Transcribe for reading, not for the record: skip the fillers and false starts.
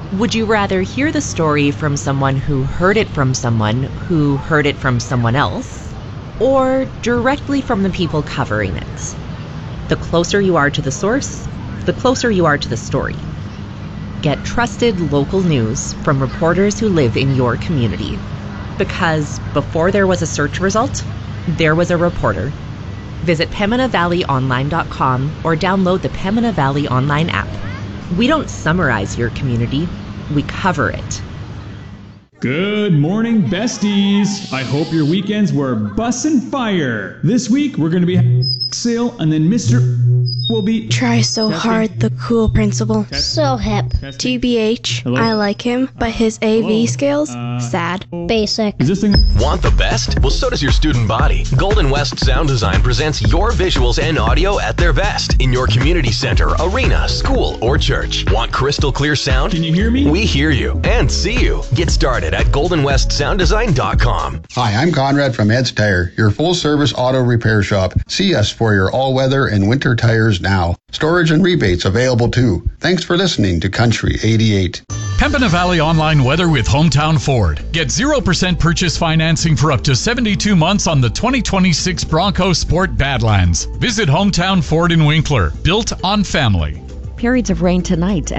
Would you rather hear the story from someone who heard it from someone who heard it from someone else, or directly from the people covering it? The closer you are to the source, the closer you are to the story. Get trusted local news from reporters who live in your community. Because before there was a search result, there was a reporter. Visit PembinaValleyOnline.com or download the Pembina Valley Online app. We don't summarize your community, we cover it. Good morning, besties. I hope your weekends were bussin' fire. This week, we're going to be sale, and then Mr. will be... Try so hard, the cool principal. So hip. TBH, Hello? I like him, but his AV skills, sad. Basic. Is this thing... Want the best? Well, so does your student body. Golden West Sound Design presents your visuals and audio at their best in your community center, arena, school, or church. Want crystal clear sound? Can you hear me? We hear you and see you. Get started at goldenwestsounddesign.com. Hi, I'm Conrad from Ed's Tire, your full-service auto repair shop. See us for your all-weather and winter tires now. Storage and rebates available too. Thanks for listening to Country 88. Pembina Valley Online Weather with Hometown Ford. Get 0% purchase financing for up to 72 months on the 2026 Bronco Sport Badlands. Visit Hometown Ford in Winkler, built on family. Periods of rain tonight